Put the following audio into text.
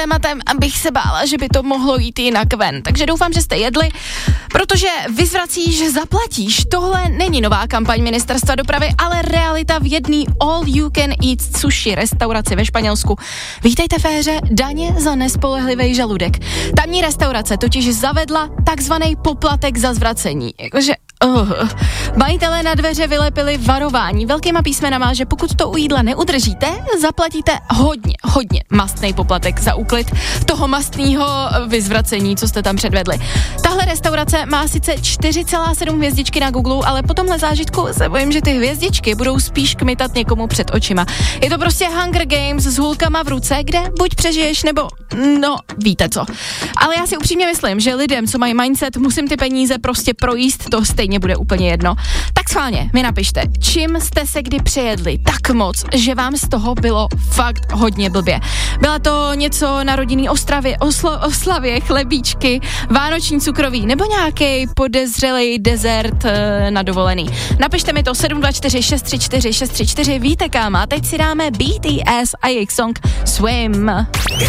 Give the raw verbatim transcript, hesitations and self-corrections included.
tématem, abych se bála, že by to mohlo jít jinak ven. Takže doufám, že jste jedli, protože vyzvracíš, že zaplatíš. Tohle není nová kampaň ministerstva dopravy, ale realita v jedné all you can eat sushi restauraci ve Španělsku. Vítejte v éře daně za nespolehlivý žaludek. Tamní restaurace totiž zavedla takzvaný poplatek za zvracení. Jakože Uh, majitelé na dveře vylepili varování velkýma písmenama, že pokud to u jídla neudržíte, zaplatíte hodně, hodně mastný poplatek za úklid toho mastného vyzvracení, co jste tam předvedli. Tahle restaurace má sice čtyři celá sedm hvězdičky na Google, ale po tomhle zážitku se bojím, že ty hvězdičky budou spíš kmitat někomu před očima. Je to prostě Hunger Games s hůlkama v ruce, kde buď přežiješ, nebo no, víte co. Ale já si upřímně myslím, že lidem, co mají mindset, musím ty peníze prostě projíst, to stejně bude úplně jedno. Tak schválně mi napište, čím jste se kdy přejedli tak moc, že vám z toho bylo fakt hodně blbě. Byla to něco na rodinný ostravě, oslo, oslavě, chlebíčky, vánoční cukroví nebo nějaký podezřelej dezert e, na dovolený. Napište mi to sedm dva čtyři šest tři čtyři šest tři čtyři, víte kam, a teď si dáme B T S a jejich song Swim.